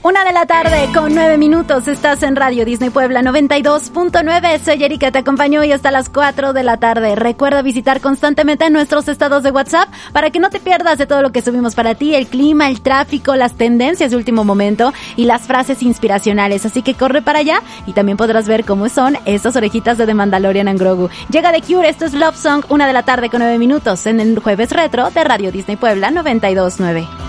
1:09 estás en Radio Disney Puebla 92.9. Soy Erika, te acompaño hoy hasta las 4 de la tarde. Recuerda visitar constantemente nuestros estados de WhatsApp para que no te pierdas de todo lo que subimos para ti, el clima, el tráfico, las tendencias de último momento y las frases inspiracionales. Así que corre para allá y también podrás ver cómo son estas orejitas de The Mandalorian and Grogu. Llega The Cure, esto es Love Song, 1:09 en el Jueves Retro de Radio Disney Puebla 92.9.